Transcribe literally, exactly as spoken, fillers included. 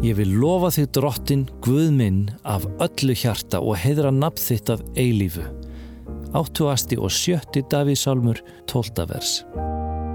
Ég vil lofa þig drottinn, Guð minn, af öllu hjarta og heiðra nafn þitt að eilífu. Áttugasti og sjötti Davíðsálmur, tólfta vers.